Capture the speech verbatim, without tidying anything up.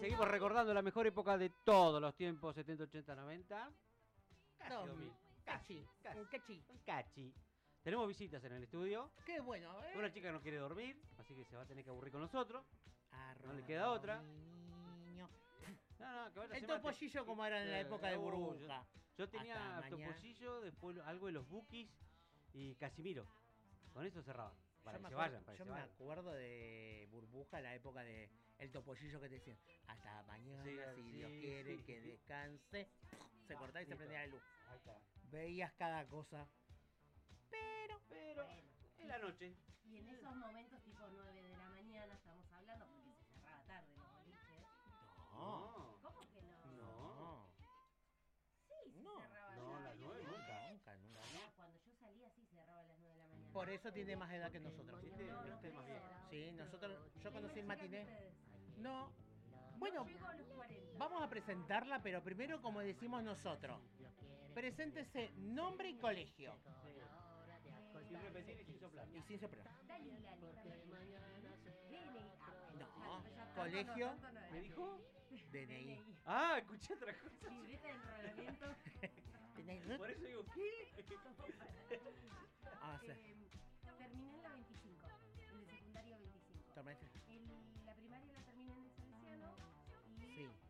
seguimos recordando la mejor época de todos los tiempos, setenta, ochenta, noventa. Casi No, dos mil. Cachi, Casi. un cachi. Un cachi. Tenemos visitas en el estudio. Qué bueno, ¿eh? Una chica que no quiere dormir, así que se va a tener que aburrir con nosotros. Arroba, no le queda otra. mi niño. No, no, que vaya El se mate. topollillo como era en la época de Uh, burbuja. Yo, yo tenía Hasta mañana. topollillo, después algo de los Bukis y Casimiro. Con eso cerraba. Para Yo que me se acuerdo, vayan, para que yo se me vayan. acuerdo de burbuja, la época de el topollillo que te decían hasta mañana, Sí, si sí, Dios quiere sí. que descanse. Se cortaba y se Listo. prendía la luz. Ahí está. Veías cada cosa. Pero, Pero Bueno. en la noche. Y en esos momentos, tipo nueve de la mañana, estamos hablando, porque se cerraba tarde los boliches. no, ¿Cómo que no? No. Sí, se No, cerraba no, tarde. las nueve nunca, nunca, nunca. Ah, cuando yo salía, sí cerraba a las nueve de la mañana. Por eso tiene más edad que nosotros. ¿Viste? ¿Viste? Más bien. Sí, nosotros, yo conocí el Es más chica que matiné. ustedes. No, bueno, Llego a los cuarenta. vamos a presentarla, pero primero como decimos nosotros. Preséntese nombre y colegio. Sin repetir y sin soplar. Y sin soplar. Dale, Lali, también. D N I. Ah, bueno. No, Tanto, ya tanto colegio. no, tanto no era. ¿Me dijo? D N I. Ah, escuché otra cosa. Libreta de enrolamiento. Por eso digo, ¿qué? Ah, sí. Eh, terminé en la veinticinco, en el secundario veinticinco. Toma ese. El- la primaria la terminé en el Salesiano y Sí.